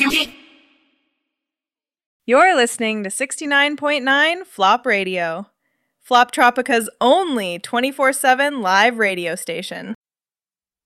You're listening to 69.9 Flop Radio, Flop Tropica's only 24/7 live radio station.